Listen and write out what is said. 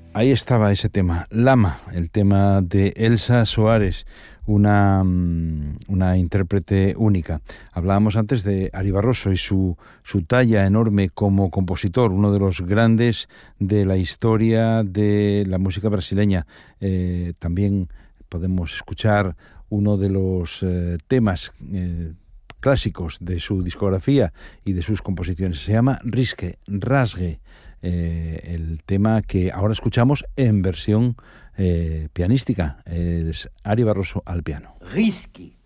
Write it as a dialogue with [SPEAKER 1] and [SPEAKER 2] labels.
[SPEAKER 1] Ahí estaba ese tema, Lama, el tema de Elsa Soares, una intérprete única. Hablábamos antes de Ari Barroso y su talla enorme como compositor, uno de los grandes de la historia de la música brasileña. También podemos escuchar uno de los temas clásicos de su discografía y de sus composiciones. Se llama Risque, Rasgue, el tema que ahora escuchamos en versión pianística. Es Ari Barroso al piano.
[SPEAKER 2] Risky.